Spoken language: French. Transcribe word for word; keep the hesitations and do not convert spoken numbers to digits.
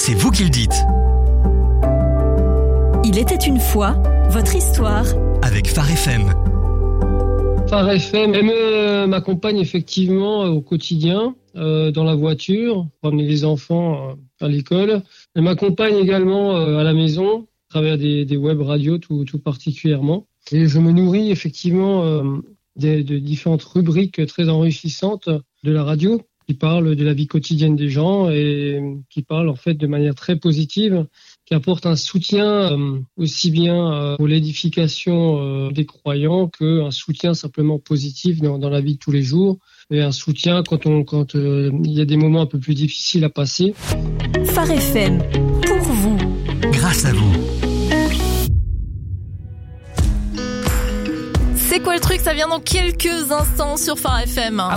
c'est vous qui le dites. Il était une fois, votre histoire. Avec Phare F M. Phare F M, elle me, m'accompagne effectivement au quotidien, euh, dans la voiture, pour amener les enfants euh, à l'école. Elle m'accompagne également euh, à la maison, à travers des, des web radios tout, tout particulièrement. Et je me nourris effectivement euh, de, de différentes rubriques très enrichissantes de la radio, qui parlent de la vie quotidienne des gens et qui parlent en fait de manière très positive, qui apporte un soutien euh, aussi bien euh, pour l'édification euh, des croyants qu'un soutien simplement positif dans, dans la vie de tous les jours et un soutien quand on quand euh, il y a des moments un peu plus difficiles à passer. Phare F M, pour vous. Grâce à vous. C'est quoi le truc? Ça vient dans quelques instants sur Phare F M.